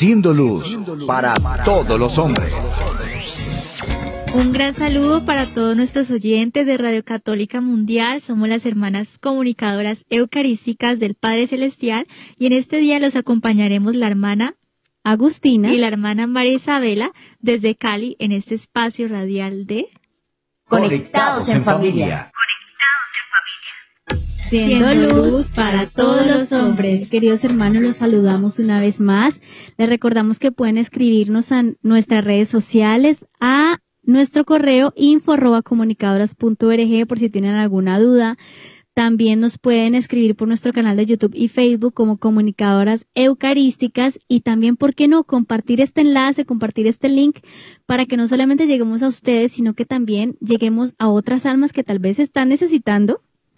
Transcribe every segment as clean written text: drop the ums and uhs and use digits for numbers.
Siendo luz para todos los hombres. Un gran saludo para todos nuestros oyentes de Radio Católica Mundial. Somos las hermanas comunicadoras eucarísticas del Padre Celestial y en este día los acompañaremos la hermana Agustina y la hermana María Isabela desde Cali en este espacio radial de Conectados en Familia. Siendo luz para todos los hombres. Queridos hermanos, los saludamos una vez más. Les recordamos que pueden escribirnos a nuestras redes sociales, a nuestro correo info@comunicadoras.org por si tienen alguna duda. También nos pueden escribir por nuestro canal de YouTube y Facebook como Comunicadoras Eucarísticas y también, ¿por qué no?, compartir este enlace, compartir este link para que no solamente lleguemos a ustedes, sino que también lleguemos a otras almas que tal vez están necesitando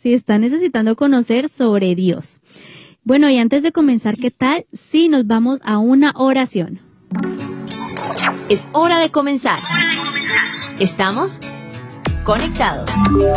conocer sobre Dios. Bueno, y antes de comenzar, ¿qué tal si nos vamos a una oración? Es hora de comenzar. Estamos conectados.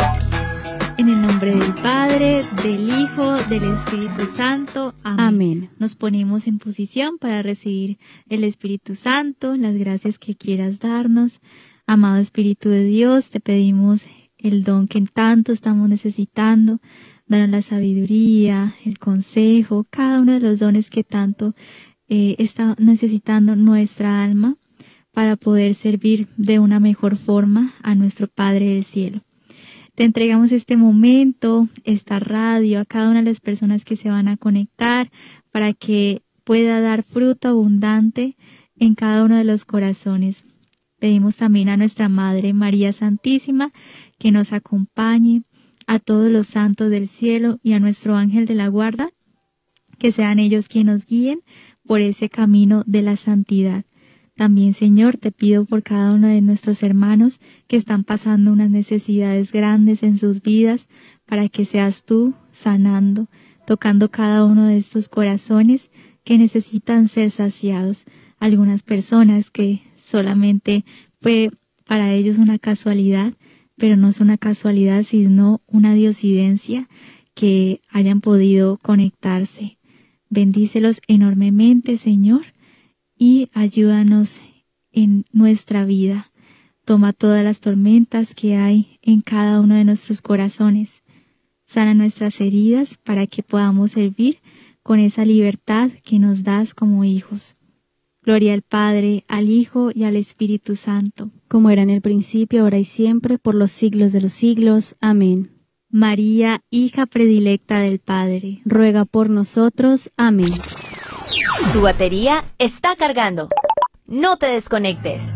En el nombre del Padre, del Hijo, del Espíritu Santo. Amén. Nos ponemos en posición para recibir el Espíritu Santo, las gracias que quieras darnos. Amado Espíritu de Dios, te pedimos el don que tanto estamos necesitando. Danos la sabiduría, el consejo, cada uno de los dones que tanto está necesitando nuestra alma para poder servir de una mejor forma a nuestro Padre del Cielo. Te entregamos este momento, esta radio, a cada una de las personas que se van a conectar para que pueda dar fruto abundante en cada uno de los corazones. Pedimos también a nuestra Madre María Santísima que nos acompañe, a todos los santos del cielo y a nuestro ángel de la guarda, que sean ellos quienes nos guíen por ese camino de la santidad. También, Señor, te pido por cada uno de nuestros hermanos que están pasando unas necesidades grandes en sus vidas, para que seas tú sanando, tocando cada uno de estos corazones que necesitan ser saciados. Algunas personas que solamente fue para ellos una casualidad, pero no es una casualidad, sino una diosidencia, que hayan podido conectarse. Bendícelos enormemente, Señor, y ayúdanos en nuestra vida. Toma todas las tormentas que hay en cada uno de nuestros corazones. Sana nuestras heridas para que podamos servir con esa libertad que nos das como hijos. Gloria al Padre, al Hijo y al Espíritu Santo. Como era en el principio, ahora y siempre, por los siglos de los siglos. Amén. María, hija predilecta del Padre, ruega por nosotros. Amén. Tu batería está cargando. No te desconectes.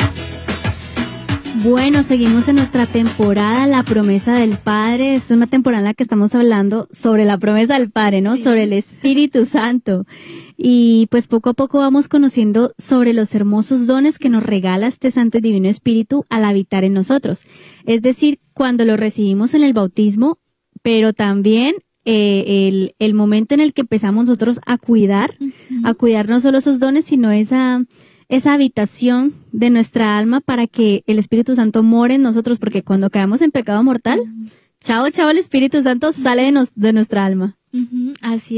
Bueno, seguimos en nuestra temporada La Promesa del Padre. Es una temporada en la que estamos hablando sobre la promesa del Padre, ¿no? Sí. Sobre el Espíritu Santo. Y pues poco a poco vamos conociendo sobre los hermosos dones que nos regala este Santo y Divino Espíritu al habitar en nosotros. Es decir, cuando lo recibimos en el bautismo, pero también el momento en el que empezamos nosotros a cuidar no solo esos dones, sino esa habitación de nuestra alma para que el Espíritu Santo more en nosotros, porque cuando caemos en pecado mortal, chao, el Espíritu Santo sale de nuestra alma. Así